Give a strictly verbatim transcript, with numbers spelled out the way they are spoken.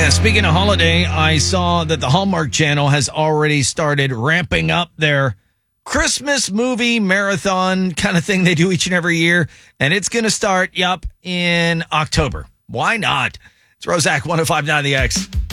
Yeah, speaking of holiday, I saw that the Hallmark Channel has already started ramping up their Christmas movie marathon kind of thing they do each and every year. And it's going to start, yup, in October. Why not? It's Roszak, one oh five point nine The X.